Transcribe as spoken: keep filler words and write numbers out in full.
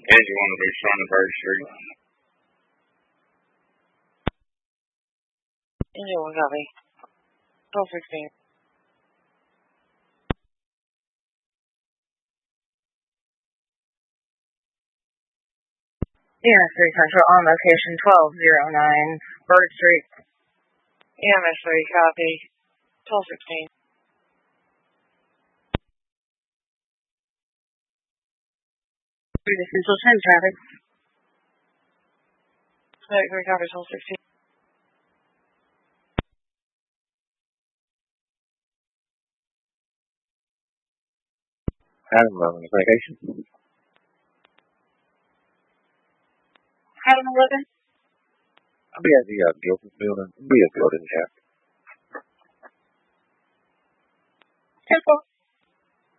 Did you want to be front of Bird Street? Engine one copy. twelve sixteen. E M S three Central on location twelve oh nine Bird Street. E M S three copy. twelve sixteen. Three to Central ten traffic. three copy twelve sixteen. Adam eleven communication. Adam eleven? I'll be at the uh, Guilford building. I'll be at the building, yeah. ten four.